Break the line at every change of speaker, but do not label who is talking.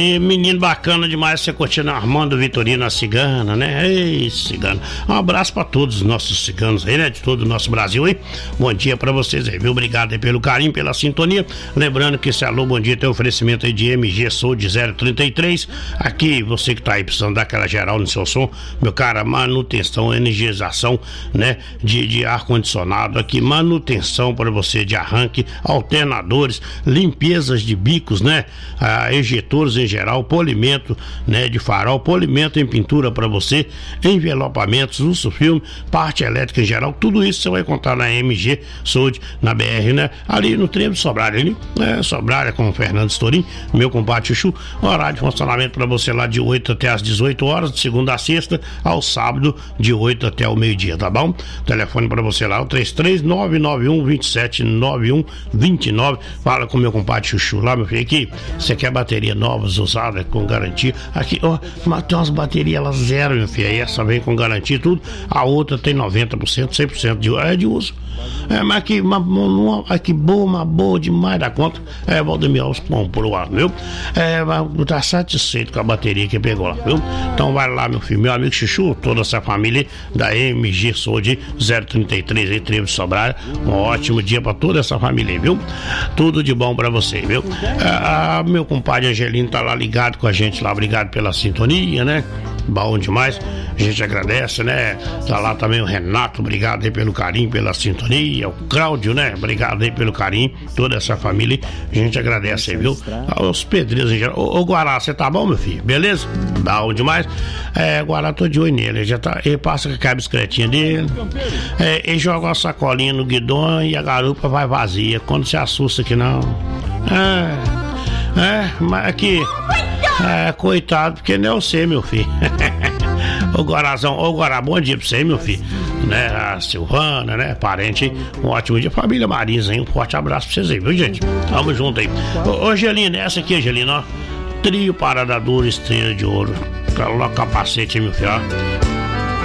E menino bacana demais você curtindo Armando Vitorino, a cigana, né? Ei, cigana. Um abraço pra todos os nossos ciganos aí, né? De todo o nosso Brasil aí. Bom dia pra vocês aí, viu? Obrigado aí pelo carinho, pela sintonia. Lembrando que esse Alô Bom Dia tem oferecimento aí de MG Sold 033. Aqui, você que tá aí precisando dar aquela geral no seu som, meu cara, manutenção, energização, né? De ar-condicionado aqui, manutenção para você de arranque, alternadores, limpezas de bicos, né? Ejetores em geral, polimento, né? De farol, polimento em pintura para você, envelopamentos, uso filme, parte elétrica em geral, tudo isso você vai encontrar na MG Sold, na BR, né? Ali no trevo de Sobralha, ali, né? Sobralha com o Fernando Storim, meu compadre Chuchu, horário de funcionamento para você lá de 8 até as 18 horas, de segunda a sexta, ao sábado, de 8 até o meio-dia, tá bom? Telefone para você lá, o 33991279129. Fala com meu compadre Chuchu lá, meu filho, aqui, você quer bateria novas, usadas, com garantia, aqui, ó, tem umas baterias, elas zero, meu filho, aí essa vem com garantia e tudo, a outra tem 90%, 100% de uso. Mas que boa, uma boa demais da conta. Valdemir Alves comprou lá, viu? Tá satisfeito com a bateria que pegou lá, viu? Então vai lá, meu filho, meu amigo Chuchu, toda essa família da MG Sold 033 aí, Trevo de Sobralha. Um ótimo dia pra toda essa família aí, viu? Tudo de bom pra você, viu? Meu compadre Angelino tá lá ligado com a gente lá, obrigado pela sintonia, né? Bom demais, a gente agradece, né? Tá lá também o Renato, obrigado aí pelo carinho, pela sintonia, o Cláudio, né? Obrigado aí pelo carinho, toda essa família, a gente agradece aí, viu? Os pedreiros em geral. Ô Guará, você tá bom, meu filho? Beleza? Bom demais. Guará, tô de olho nele, ele passa com a bicicletinha dele, ele joga uma sacolinha no guidão e a garupa vai vazia, quando se assusta que não. Mas aqui, coitado, porque não é você, meu filho. Ô Guarazão, Guará, bom dia pra você, meu filho, né? A Silvana, né? Parente, um ótimo dia. Família Marisa, hein? Um forte abraço pra vocês aí, viu, gente? Tamo junto aí. Ô Angelina, essa aqui, Angelina, ó. Trio Parada Dura, Estrela de Ouro. Coloca o capacete aí, meu filho, ó.